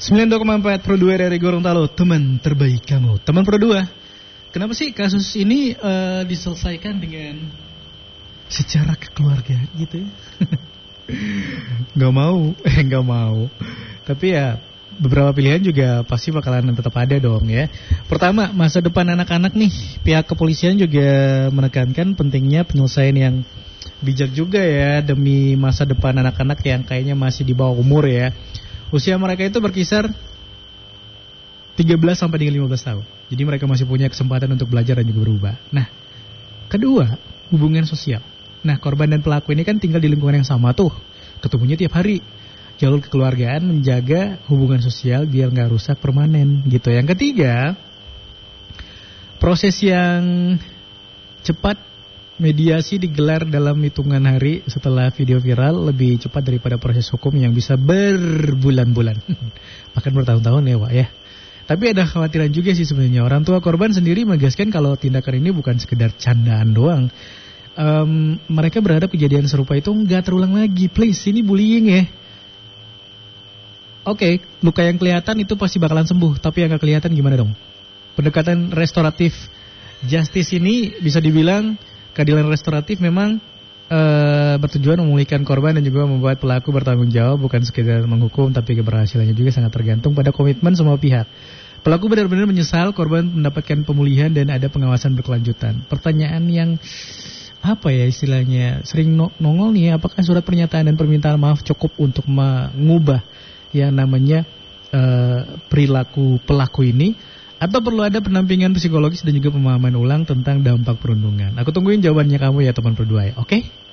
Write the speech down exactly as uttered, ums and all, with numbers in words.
sembilan puluh dua koma empat Pro dua dari Gorontalo, teman terbaik kamu. Teman Pro dua, kenapa sih kasus ini uh, diselesaikan dengan secara kekeluargaan gitu ya? Gak mau, eh gak mau. Tapi ya beberapa pilihan juga pasti bakalan tetap ada dong ya. Pertama, masa depan anak-anak nih. Pihak kepolisian juga menekankan pentingnya penyelesaian yang bijak juga ya, demi masa depan anak-anak yang kayaknya masih di bawah umur ya. Usia mereka itu berkisar tiga belas sampai dengan lima belas tahun. Jadi mereka masih punya kesempatan untuk belajar dan juga berubah. Nah, kedua, hubungan sosial. Nah, korban dan pelaku ini kan tinggal di lingkungan yang sama tuh, ketemunya tiap hari. Jalur kekeluargaan menjaga hubungan sosial biar gak rusak permanen gitu. Yang ketiga, proses yang cepat, mediasi digelar dalam hitungan hari setelah video viral, lebih cepat daripada proses hukum yang bisa berbulan-bulan. Bahkan bertahun-tahun ya Wak ya. Tapi ada khawatiran juga sih sebenarnya. Orang tua korban sendiri menegaskan kalau tindakan ini bukan sekedar candaan doang. Um, mereka berharap kejadian serupa itu nggak terulang lagi. Please, ini bullying ya. Oke, okay, luka yang kelihatan itu pasti bakalan sembuh, tapi yang gak kelihatan gimana dong? Pendekatan restoratif justice ini bisa dibilang keadilan restoratif memang uh, bertujuan memulihkan korban dan juga membuat pelaku bertanggung jawab, bukan sekedar menghukum, tapi keberhasilannya juga sangat tergantung pada komitmen semua pihak. Pelaku benar-benar menyesal, korban mendapatkan pemulihan dan ada pengawasan berkelanjutan. Pertanyaan yang apa ya istilahnya sering nongol nih, apakah surat pernyataan dan permintaan maaf cukup untuk mengubah yang namanya uh, perilaku pelaku ini, atau perlu ada pendampingan psikologis dan juga pemahaman ulang tentang dampak perundungan? Aku tungguin jawabannya kamu ya teman berdua ya, oke? Okay?